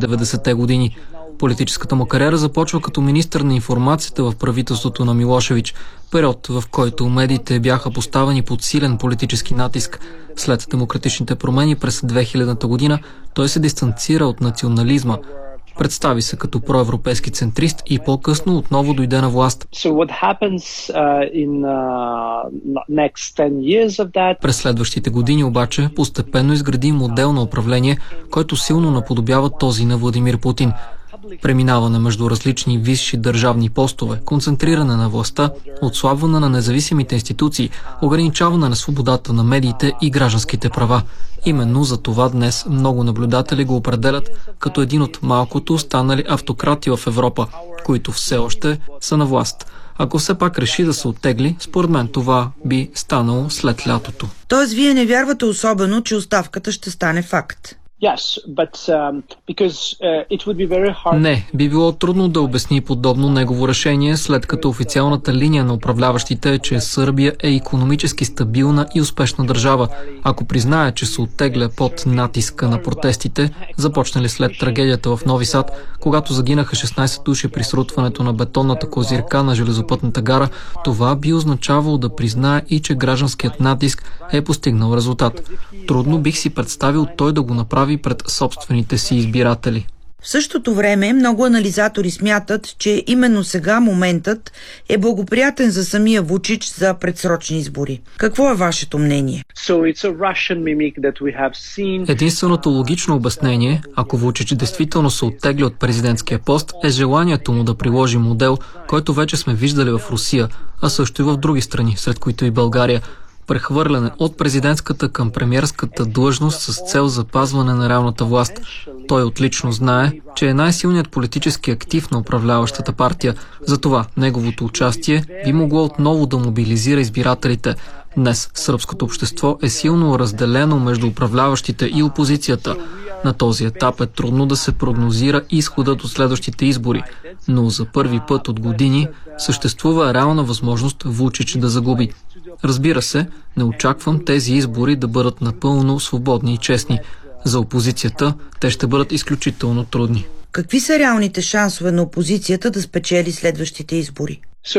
90-те години. Политическата му кариера започва като министър на информацията в правителството на Милошевич, период, в който медиите бяха поставени под силен политически натиск. След демократичните промени през 2000-та година той се дистанцира от национализма. Представи се като проевропейски центрист и по-късно отново дойде на власт. През следващите години обаче постепенно изгради модел на управление, който силно наподобява този на Владимир Путин. Преминаване между различни висши държавни постове, концентриране на властта, отслабване на независимите институции, ограничаване на свободата на медиите и гражданските права. Именно за това днес много наблюдатели го определят като един от малкото останали автократи в Европа, които все още са на власт. Ако все пак реши да се оттегли, според мен това би станало след лятото. Тоест вие не вярвате особено, че оставката ще стане факт? Не, би било трудно да обясни подобно негово решение, след като официалната линия на управляващите е, че Сърбия е икономически стабилна и успешна държава. Ако признае, че се оттегля под натиска на протестите, започнали след трагедията в Нови Сад, когато загинаха 16 души при срутването на бетонната козирка на железопътната гара, това би означавало да признае и, че гражданският натиск е постигнал резултат. Трудно бих си представил той да го направи пред собствените си избиратели. В същото време много анализатори смятат, че именно сега моментът е благоприятен за самия Вучич за предсрочни избори. Какво е вашето мнение? Единственото логично обяснение, ако Вучич действително се оттегли от президентския пост, е желанието му да приложи модел, който вече сме виждали в Русия, а също и в други страни, сред които и България. Прехвърляне от президентската към премиерската длъжност с цел запазване на реалната власт. Той отлично знае, че е най-силният политически актив на управляващата партия. Затова неговото участие би могло отново да мобилизира избирателите. Днес сръбското общество е силно разделено между управляващите и опозицията. На този етап е трудно да се прогнозира изходът от следващите избори, но за първи път от години съществува реална възможност Вучич да загуби. Разбира се, не очаквам тези избори да бъдат напълно свободни и честни. За опозицията те ще бъдат изключително трудни. Какви са реалните шансове на опозицията да спечели следващите избори?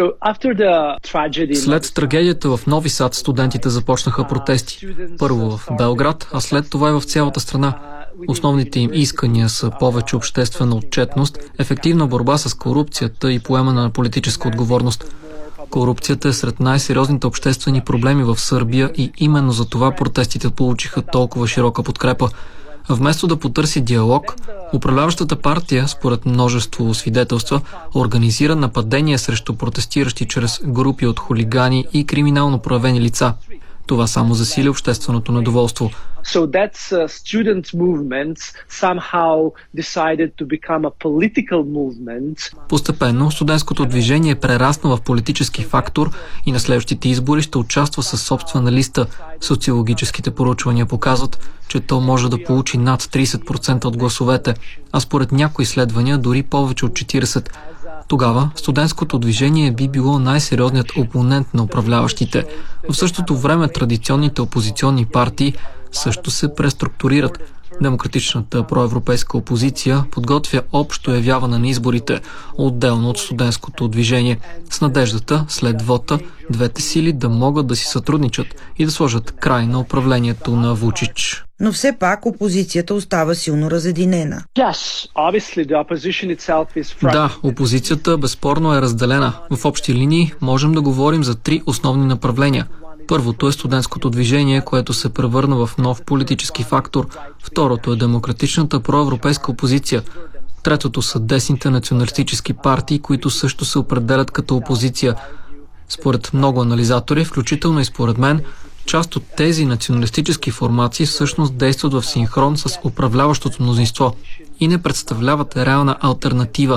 След трагедията в Нови Сад студентите започнаха протести. Първо в Белград, а след това и в цялата страна. Основните им искания са повече обществена отчетност, ефективна борба с корупцията и поемане на политическа отговорност. Корупцията е сред най-сериозните обществени проблеми в Сърбия и именно за това протестите получиха толкова широка подкрепа. Вместо да потърси диалог, управляващата партия, според множество свидетелства, организира нападения срещу протестиращи чрез групи от хулигани и криминално проявени лица. Това само засили общественото недоволство. Постепенно студентското движение прерасна в политически фактор и на следващите избори ще участва със собствена листа. Социологическите проучвания показват, че то може да получи над 30% от гласовете, а според някои изследвания дори повече от 40%. Тогава студентското движение би било най-сериозният опонент на управляващите. В същото време традиционните опозиционни партии също се преструктурират. Демократичната проевропейска опозиция подготвя общо явяване на изборите, отделно от студентското движение, с надеждата след вота двете сили да могат да си сътрудничат и да сложат край на управлението на Вучич. Но все пак опозицията остава силно разединена. Да, опозицията безспорно е разделена. В общи линии можем да говорим за три основни направления. Първото е студентското движение, което се превърна в нов политически фактор. Второто е демократичната проевропейска опозиция. Третото са десните националистически партии, които също се определят като опозиция. Според много анализатори, включително и според мен, част от тези националистически формации всъщност действат в синхрон с управляващото мнозинство и не представляват реална алтернатива.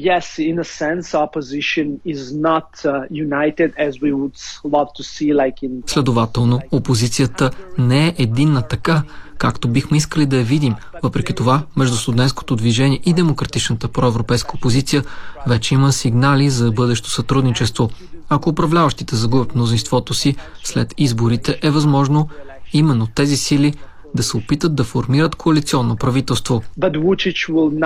Следователно, опозицията не е единна така, както бихме искали да я видим. Въпреки това, между студентското движение и демократичната проевропейска опозиция вече има сигнали за бъдещо сътрудничество. Ако управляващите загубят мнозинството си след изборите, е възможно именно тези сили да се опитат да формират коалиционно правителство.